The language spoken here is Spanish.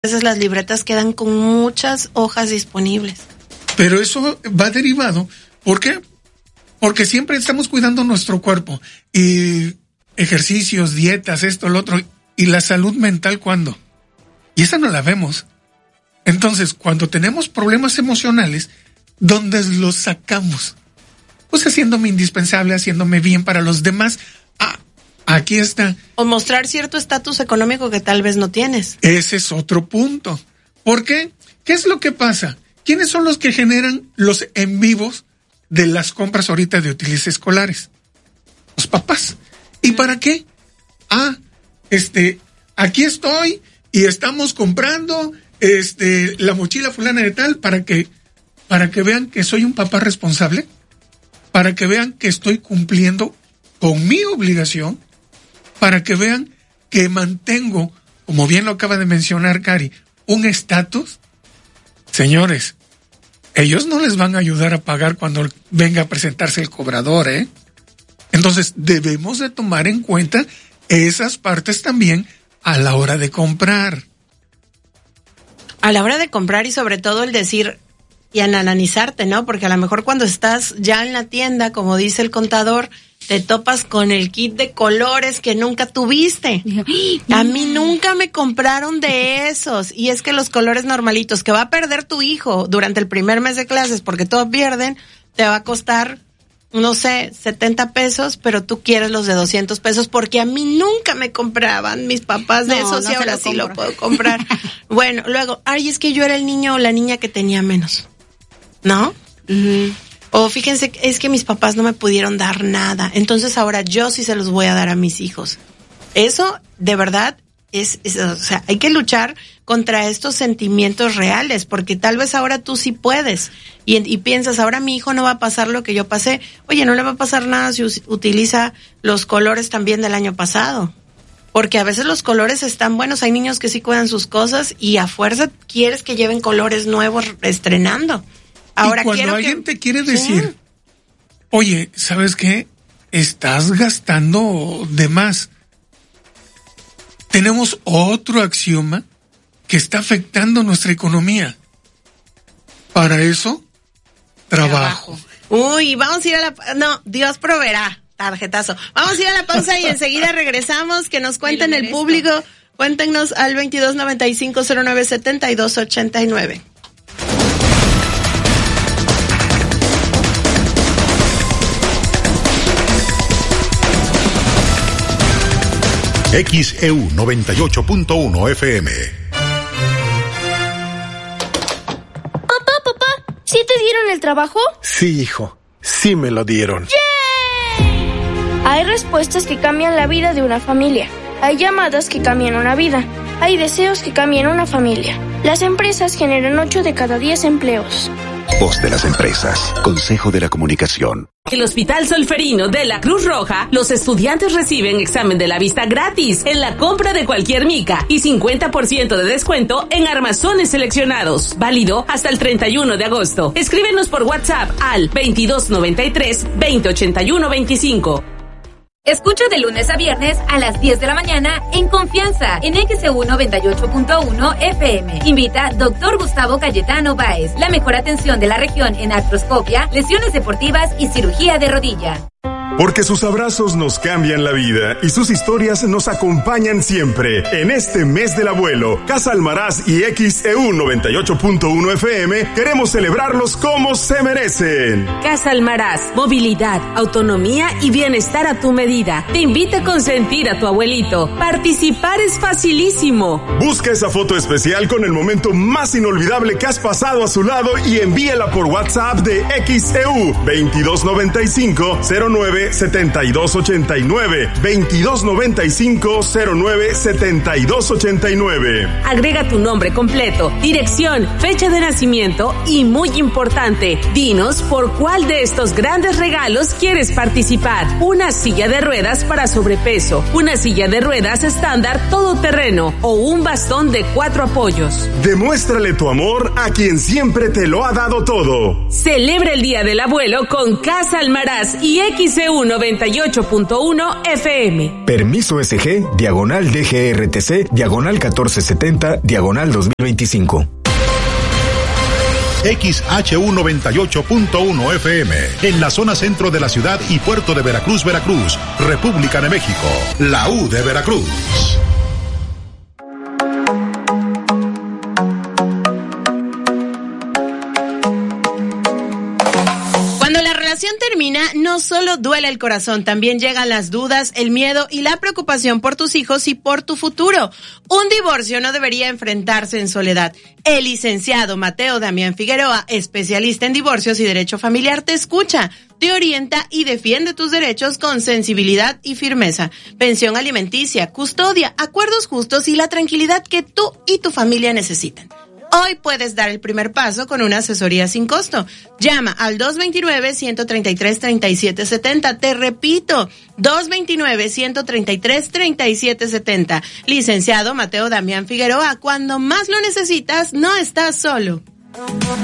veces las libretas quedan con muchas hojas disponibles. Pero eso va derivado, ¿por qué? Porque siempre estamos cuidando nuestro cuerpo y ejercicios, dietas, esto, lo otro, y la salud mental, ¿cuándo? Y esa no la vemos. Entonces, cuando tenemos problemas emocionales, ¿dónde los sacamos? Pues haciéndome indispensable, haciéndome bien para los demás. Ah, aquí está. O mostrar cierto estatus económico que tal vez no tienes. Ese es otro punto. ¿Por qué? ¿Qué es lo que pasa? ¿Quiénes son los que generan los en vivos de las compras ahorita de útiles escolares? Los papás. ¿Y para qué? Aquí estoy y estamos comprando la mochila fulana de tal para que vean que soy un papá responsable, para que vean que estoy cumpliendo con mi obligación, para que vean que mantengo, como bien lo acaba de mencionar Cari, un estatus. Señores, ellos no les van a ayudar a pagar cuando venga a presentarse el cobrador, ¿eh? Entonces, debemos de tomar en cuenta esas partes también a la hora de comprar. A la hora de comprar y sobre todo el decir y analizarte, ¿no? Porque a lo mejor cuando estás ya en la tienda, como dice el contador, te topas con el kit de colores que nunca tuviste. A mí nunca me compraron de esos. Y es que los colores normalitos que va a perder tu hijo durante el primer mes de clases, porque todos pierden, te va a costar, no sé, 70 pesos, pero tú quieres los de 200 pesos porque a mí nunca me compraban mis papás de esos y ahora sí lo puedo comprar. Bueno, luego, es que yo era el niño o la niña que tenía menos, ¿no? Uh-huh. O fíjense, es que mis papás no me pudieron dar nada, entonces ahora yo sí se los voy a dar a mis hijos. Eso, de verdad, o sea, hay que luchar contra estos sentimientos reales, porque tal vez ahora tú sí puedes, y piensas, ahora mi hijo no va a pasar lo que yo pasé. Oye, no le va a pasar nada si utiliza los colores también del año pasado, porque a veces los colores están buenos, hay niños que sí cuidan sus cosas, y a fuerza quieres que lleven colores nuevos estrenando. Ahora, y cuando alguien te quiere decir, oye, ¿sabes qué? Estás gastando de más. Tenemos otro axioma que está afectando nuestra economía. Para eso, trabajo. Uy, vamos a ir a la... No, Dios proveerá, tarjetazo. Vamos a ir a la pausa y enseguida regresamos, que nos cuenten el público. Cuéntenos al 2295-097289. XEU 98.1 FM. Papá, ¿sí te dieron el trabajo? Sí, hijo, sí me lo dieron. ¡Yay! Hay respuestas que cambian la vida de una familia. Hay llamadas que cambian una vida. Hay deseos que cambian una familia. Las empresas generan 8 de cada 10 empleos. Voz de las empresas. Consejo de la Comunicación. En el Hospital Solferino de la Cruz Roja, los estudiantes reciben examen de la vista gratis en la compra de cualquier mica y 50% de descuento en armazones seleccionados. Válido hasta el 31 de agosto. Escríbenos por WhatsApp al 2293-2081-25. Escucha de lunes a viernes a las 10 de la mañana en Confianza en XEU 98.1 FM. Invita Dr. Gustavo Cayetano Báez. La mejor atención de la región en artroscopia, lesiones deportivas y cirugía de rodilla. Porque sus abrazos nos cambian la vida y sus historias nos acompañan siempre. En este mes del abuelo, Casa Almaraz y XEU 98.1 FM queremos celebrarlos como se merecen. Casa Almaraz, movilidad, autonomía y bienestar a tu medida. Te invita a consentir a tu abuelito. Participar es facilísimo. Busca esa foto especial con el momento más inolvidable que has pasado a su lado y envíala por WhatsApp de XEU 2295-097289 2295-097289. Agrega tu nombre completo, dirección, fecha de nacimiento y, muy importante, dinos por cuál de estos grandes regalos quieres participar. Una silla de ruedas para sobrepeso, una silla de ruedas estándar todoterreno o un bastón de 4 apoyos. Demuéstrale tu amor a quien siempre te lo ha dado todo. Celebra el Día del Abuelo con Casa Almaraz y XEU XEU 98.1 FM. Permiso SG, /DGRTC, /1470, /2025. XHU 98.1 FM, en la zona centro de la ciudad y puerto de Veracruz, Veracruz, República de México, la U de Veracruz. Termina, no solo duele el corazón, también llegan las dudas, el miedo y la preocupación por tus hijos y por tu futuro. Un divorcio no debería enfrentarse en soledad. El licenciado Mateo Damián Figueroa, especialista en divorcios y derecho familiar, te escucha, te orienta y defiende tus derechos con sensibilidad y firmeza. Pensión alimenticia, custodia, acuerdos justos y la tranquilidad que tú y tu familia necesitan. Hoy puedes dar el primer paso con una asesoría sin costo. Llama al 229-133-3770. Te repito, 229-133-3770. Licenciado Mateo Damián Figueroa, cuando más lo necesitas, no estás solo.